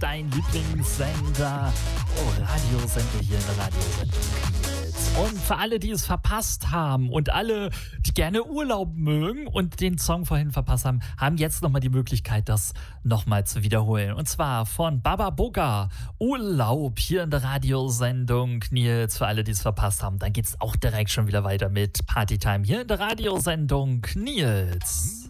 dein Lieblingssender. Oh, Radiosender hier in der Radiosendung. Und für alle, die es verpasst haben und alle, die gerne Urlaub mögen und den Song vorhin verpasst haben, haben jetzt nochmal die Möglichkeit, das nochmal zu wiederholen. Und zwar von Baba Boga, Urlaub hier in der Radiosendung. Nils, für alle, die es verpasst haben, dann geht's auch direkt schon wieder weiter mit Partytime hier in der Radiosendung. Nils.